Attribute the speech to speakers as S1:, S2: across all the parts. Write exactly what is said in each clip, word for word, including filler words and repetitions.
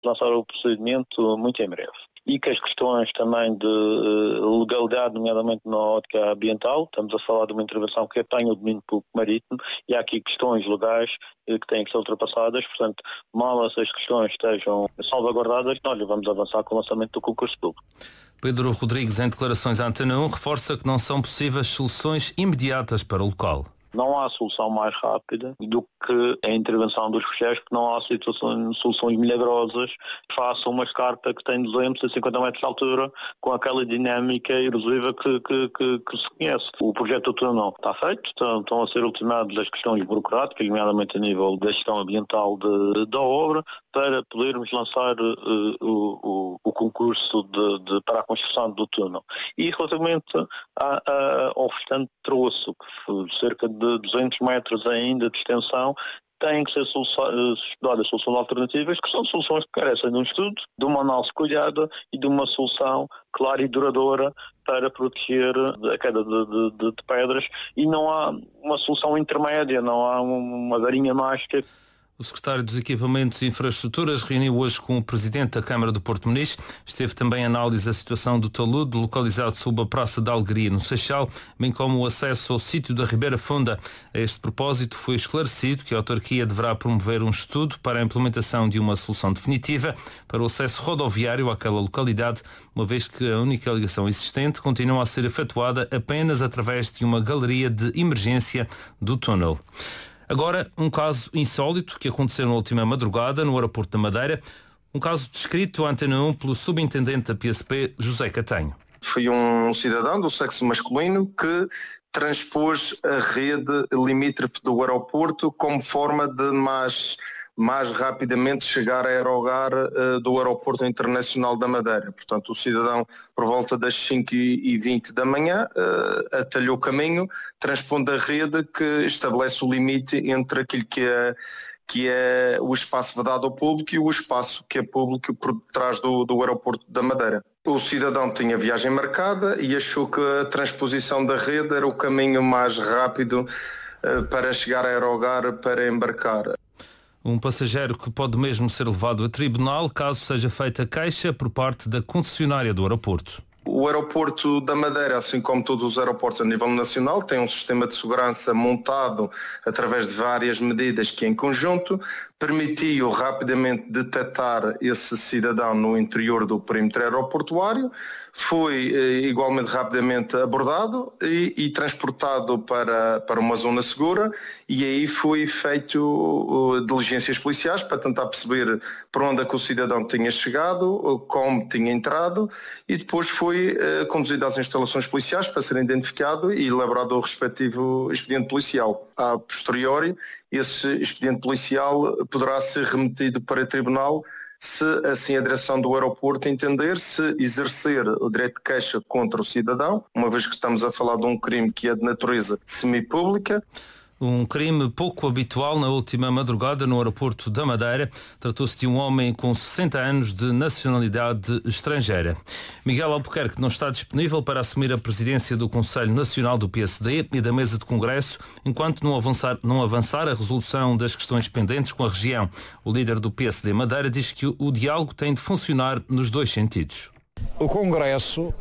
S1: lançar o procedimento muito em breve. E que as questões também de legalidade, nomeadamente na ótica ambiental, estamos a falar de uma intervenção que tem o domínio público marítimo e há aqui questões legais que têm que ser ultrapassadas, portanto, mal essas questões estejam salvaguardadas, nós vamos avançar com o lançamento do concurso público.
S2: Pedro Rodrigues, em declarações à Antena um, reforça que não são possíveis soluções imediatas para o local.
S1: Não há solução mais rápida do que a intervenção dos peixeiros, porque não há situações, soluções milagrosas. Faça uma escarpa que tem duzentos e cinquenta metros de altura, com aquela dinâmica erosiva que, que, que, que se conhece. O projeto do túnel está feito, estão, estão a ser ultimadas as questões burocráticas, nomeadamente a nível da gestão ambiental de, da obra, para podermos lançar uh, o, o, o concurso de, de, para a construção do túnel. E relativamente a, a, ao restante troço, que foi cerca de de duzentos metros ainda de extensão, têm que ser estudadas soluções alternativas, que são soluções que carecem de um estudo, de uma análise cuidada e de uma solução clara e duradoura para proteger a queda de, de, de, de pedras, e não há uma solução intermédia, não há uma varinha mágica.
S2: O secretário dos Equipamentos e Infraestruturas reuniu hoje com o presidente da Câmara do Porto de Moniz. Esteve também a análise da situação do talude, localizado sob a Praça da Alegria, no Seixal, bem como o acesso ao sítio da Ribeira Funda. A este propósito, foi esclarecido que a autarquia deverá promover um estudo para a implementação de uma solução definitiva para o acesso rodoviário àquela localidade, uma vez que a única ligação existente continua a ser efetuada apenas através de uma galeria de emergência do túnel. Agora, um caso insólito que aconteceu na última madrugada no aeroporto da Madeira, um caso descrito à Antena um pelo subintendente da P S P, José Catanho.
S3: Foi um cidadão do sexo masculino que transpôs a rede limítrofe do aeroporto como forma de mais, mais rapidamente chegar a aerogar uh, do aeroporto internacional da Madeira. Portanto, o cidadão, por volta das cinco e vinte da manhã, uh, atalhou o caminho, transpondo a rede que estabelece o limite entre aquilo que é, que é o espaço vedado ao público e o espaço que é público por trás do, do aeroporto da Madeira. O cidadão tinha viagem marcada e achou que a transposição da rede era o caminho mais rápido uh, para chegar a aerogar, para embarcar.
S2: Um passageiro que pode mesmo ser levado a tribunal caso seja feita queixa por parte da concessionária do aeroporto.
S3: O aeroporto da Madeira, assim como todos os aeroportos a nível nacional, tem um sistema de segurança montado através de várias medidas que, em conjunto, permitiu rapidamente detectar esse cidadão no interior do perímetro aeroportuário, foi eh, igualmente rapidamente abordado e, e transportado para, para uma zona segura, e aí foi feito uh, diligências policiais para tentar perceber para onde é que o cidadão tinha chegado, como tinha entrado, e depois foi uh, conduzido às instalações policiais para ser identificado e elaborado o respectivo expediente policial. A posteriori, esse expediente policial poderá ser remetido para o tribunal se assim a direção do aeroporto entender se exercer o direito de queixa contra o cidadão, uma vez que estamos a falar de um crime que é de natureza semipública.
S2: Um crime pouco habitual na última madrugada no aeroporto da Madeira. Tratou-se de um homem com sessenta anos de nacionalidade estrangeira. Miguel Albuquerque não está disponível para assumir a presidência do Conselho Nacional do P S D e da mesa de Congresso, enquanto não avançar, não avançar a resolução das questões pendentes com a região. O líder do P S D Madeira diz que o, o diálogo tem de funcionar nos dois sentidos.
S4: O Congresso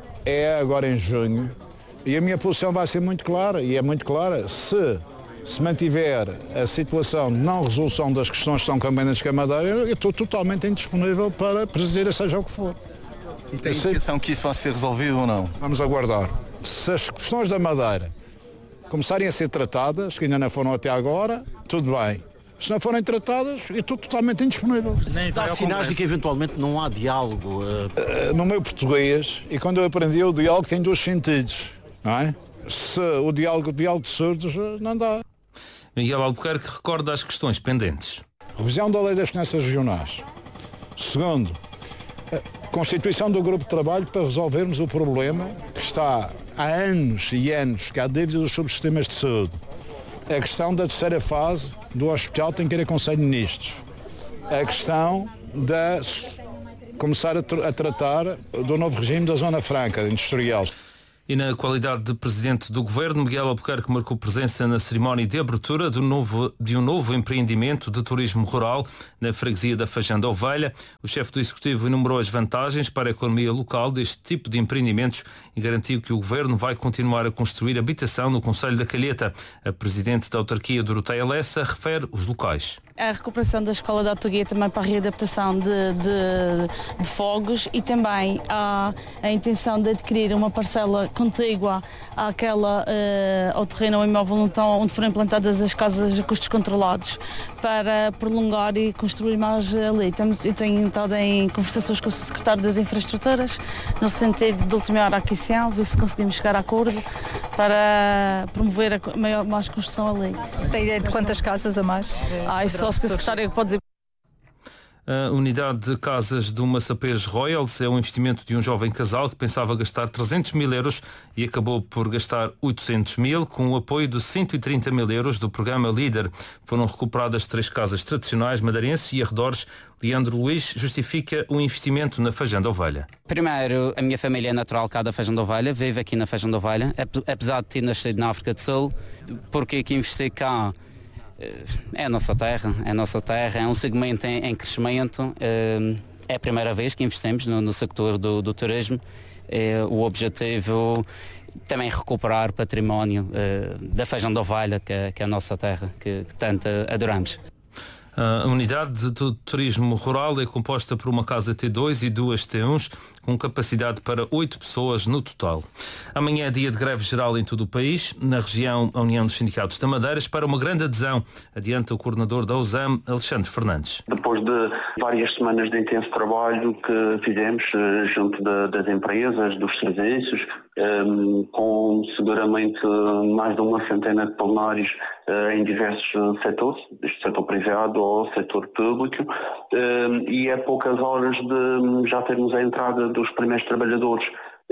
S4: é agora em junho e a minha posição vai ser muito clara, e é muito clara. Se se mantiver a situação de não resolução das questões que estão pendentes com a Madeira, eu estou totalmente indisponível para presidir, seja o que for.
S5: E tem indicação que isso vai ser resolvido ou não?
S4: Vamos aguardar. Se as questões da Madeira começarem a ser tratadas, que ainda não foram até agora, tudo bem. Se não forem tratadas, eu estou totalmente indisponível.
S6: Há sinais de que eventualmente não há diálogo? Uh...
S4: No meu português, e quando eu aprendi, o diálogo tem dois sentidos, não é? Se o diálogo, o diálogo de surdos, não dá.
S2: Miguel Albuquerque recorda as questões pendentes.
S4: Revisão da lei das finanças regionais. Segundo, a constituição do grupo de trabalho para resolvermos o problema que está há anos e anos, que há dívida dos subsistemas de saúde. A questão da terceira fase do hospital tem que ir a Conselho de Ministros. A questão de começar a, tr- a tratar do novo regime da Zona Franca Industrial.
S2: E na qualidade de presidente do governo, Miguel Albuquerque marcou presença na cerimónia de abertura de um novo, de um novo empreendimento de turismo rural na freguesia da Feijão da Ovelha. O chefe do executivo enumerou as vantagens para a economia local deste tipo de empreendimentos e garantiu que o governo vai continuar a construir habitação no concelho da Calheta. A presidente da autarquia, Doroteia Lessa, refere os locais.
S7: A recuperação da escola da Autoguia também para a readaptação de, de, de fogos e também há a intenção de adquirir uma parcela contígua àquela, uh, ao terreno ao imóvel onde foram implantadas as casas a custos controlados para prolongar e construir mais ali. Estamos, eu tenho estado em conversações com o secretário das Infraestruturas no sentido de ultimar a aquisição, ver se conseguimos chegar a acordo para promover a maior, mais construção ali.
S8: Tem ideia de quantas casas a mais?
S7: Ah, isso só se a secretária pode dizer.
S2: A unidade de casas do Massapês Royals é um investimento de um jovem casal que pensava gastar trezentos mil euros e acabou por gastar oitocentos mil com o apoio de cento e trinta mil euros do programa Líder. Foram recuperadas três casas tradicionais madeirenses e arredores. Leandro Luís justifica o investimento na Feijão da Ovelha.
S9: Primeiro, a minha família é natural cá da Feijão da Ovelha, vive aqui na Feijão da Ovelha, apesar de ter nascido na África do Sul. Porque que investi cá? É a nossa terra, é a nossa terra, é um segmento em, em crescimento, é a primeira vez que investimos no, no sector do, do turismo. É, o objetivo também é recuperar património da Feijão da Ovelha, que é, que é a nossa terra, que, que tanto adoramos.
S2: A unidade de turismo rural é composta por uma casa T dois e duas T um, com capacidade para oito pessoas no total. Amanhã é dia de greve geral em todo o país. Na região, a União dos Sindicatos da Madeira espera uma grande adesão, adianta o coordenador da U S A M, Alexandre Fernandes.
S10: Depois de várias semanas de intenso trabalho que fizemos junto de, das empresas, dos serviços, um, com seguramente mais de uma centena de plenários uh, em diversos setores, desde setor privado ao setor público, um, e é poucas horas de já termos a entrada dos primeiros trabalhadores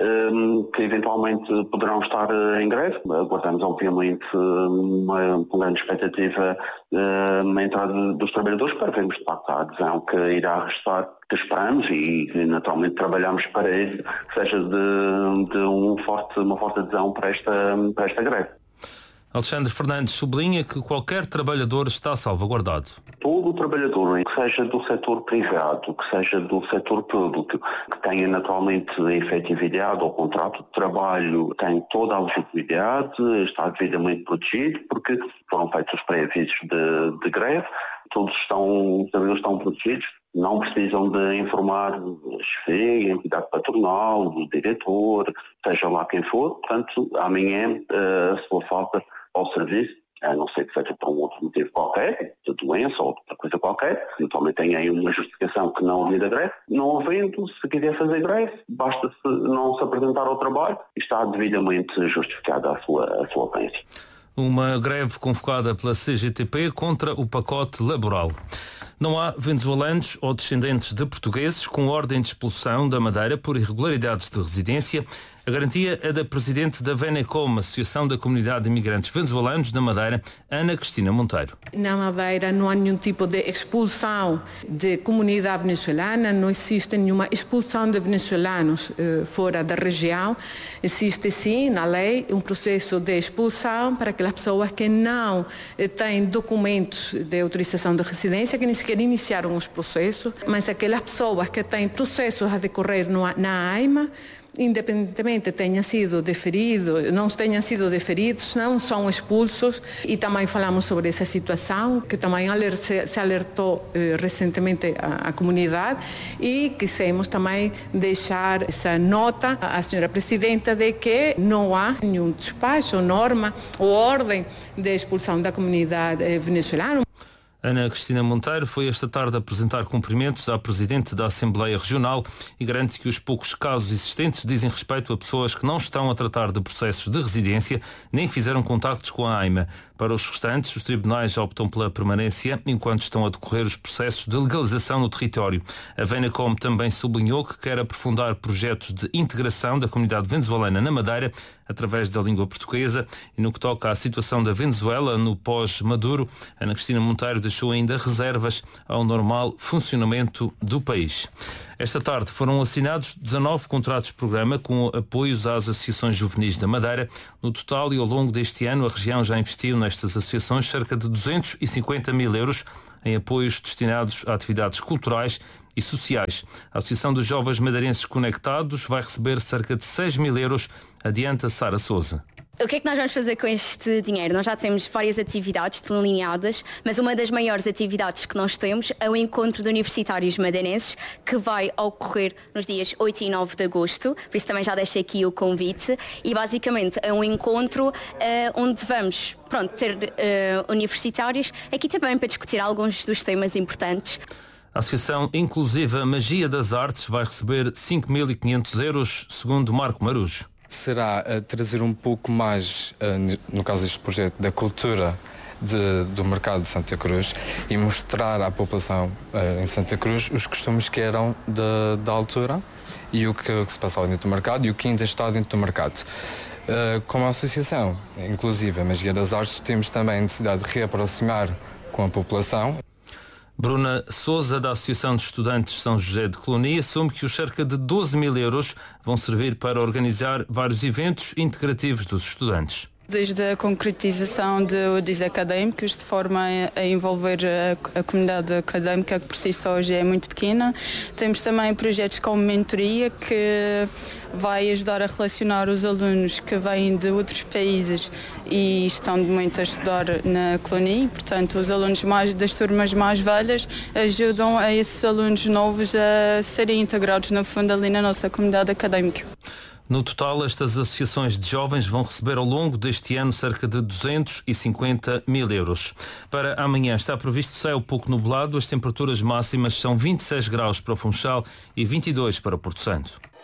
S10: um, que eventualmente poderão estar em greve. Aguardamos obviamente uma, uma grande expectativa uh, na entrada dos trabalhadores para vermos de facto a adesão que irá restar, que esperamos e naturalmente trabalhamos para isso, que seja de, de um forte, uma forte adesão para esta, para esta greve.
S2: Alexandre Fernandes sublinha que qualquer trabalhador está salvaguardado.
S10: Todo o trabalhador, que seja do setor privado, que seja do setor público, que tenha naturalmente a efetividade ou contrato de trabalho, tem toda a legitimidade, está devidamente protegido, porque foram feitos os pré-avisos de, de greve, todos estão, os trabalhadores estão protegidos, não precisam de informar a chefia, a entidade patronal, o diretor, seja lá quem for. Portanto, amanhã a sua falta ao serviço, a não ser que seja por um outro motivo qualquer, de doença ou outra coisa qualquer, eventualmente tem aí uma justificação que não havia da greve. Não havendo, se quiser fazer greve, basta -se não se apresentar ao trabalho e está devidamente justificada a sua, a sua ausência.
S2: Uma greve convocada pela C G T P contra o pacote laboral. Não há venezuelanos ou descendentes de portugueses com ordem de expulsão da Madeira por irregularidades de residência. A garantia é da presidente da VENECOM, Associação da Comunidade de Imigrantes Venezuelanos da Madeira, Ana Cristina Monteiro.
S11: Na Madeira não há nenhum tipo de expulsão de comunidade venezuelana, não existe nenhuma expulsão de venezuelanos eh, fora da região. Existe sim, na lei, um processo de expulsão para aquelas pessoas que não eh, têm documentos de autorização de residência, que nem sequer iniciaram os processos, mas aquelas pessoas que têm processos a decorrer no, na AIMA, independentemente tenham sido deferidos, não tenham sido deferidos, não são expulsos. E também falamos sobre essa situação, que também se alertou eh, recentemente a, a comunidade, e quisemos também deixar essa nota à senhora Presidenta de que não há nenhum despacho, norma ou ordem de expulsão da comunidade eh, venezuelana.
S2: Ana Cristina Monteiro foi esta tarde apresentar cumprimentos à Presidente da Assembleia Regional e garante que os poucos casos existentes dizem respeito a pessoas que não estão a tratar de processos de residência nem fizeram contactos com a AIMA. Para os restantes, os tribunais optam pela permanência enquanto estão a decorrer os processos de legalização no território. A VENECOM também sublinhou que quer aprofundar projetos de integração da comunidade venezuelana na Madeira através da língua portuguesa. E no que toca à situação da Venezuela, no pós-Maduro, Ana Cristina Monteiro deixou ainda reservas ao normal funcionamento do país. Esta tarde foram assinados dezanove contratos de programa com apoios às associações juvenis da Madeira. No total e ao longo deste ano, a região já investiu nestas associações cerca de duzentos e cinquenta mil euros em apoios destinados a atividades culturais e sociais. A Associação dos Jovens Madeirenses Conectados vai receber cerca de seis mil euros, adianta Sara Sousa.
S12: O que é que nós vamos fazer com este dinheiro? Nós já temos várias atividades delineadas, mas uma das maiores atividades que nós temos é o Encontro de Universitários Madeirenses, que vai ocorrer nos dias oito e nove de agosto, por isso também já deixei aqui o convite, e basicamente é um encontro uh, onde vamos pronto, ter uh, universitários aqui também para discutir alguns dos temas importantes.
S2: A Associação Inclusiva Magia das Artes vai receber cinco mil e quinhentos euros, segundo Marco Marujo.
S13: Será uh, trazer um pouco mais, uh, no caso deste projeto, da cultura de, do mercado de Santa Cruz e mostrar à população uh, em Santa Cruz os costumes que eram de, da altura e o que, o que se passava dentro do mercado e o que ainda está dentro do mercado. Uh, como a associação, inclusive a Magia das Artes, temos também a necessidade de reaproximar com a população.
S2: Bruna Sousa, da Associação de Estudantes São José de Clooney, assume que os cerca de doze mil euros vão servir para organizar vários eventos integrativos dos estudantes.
S14: Desde a concretização de U D I S académicos, de forma a envolver a, a comunidade académica, que por si só hoje é muito pequena. Temos também projetos como mentoria, que vai ajudar a relacionar os alunos que vêm de outros países e estão de muito a estudar na Clooney. Portanto, os alunos mais, das turmas mais velhas ajudam a esses alunos novos a serem integrados, no fundo, ali na nossa comunidade académica.
S2: No total, estas associações de jovens vão receber ao longo deste ano cerca de duzentos e cinquenta mil euros. Para amanhã está previsto céu pouco nublado, as temperaturas máximas são vinte e seis graus para o Funchal e vinte e dois para o Porto Santo.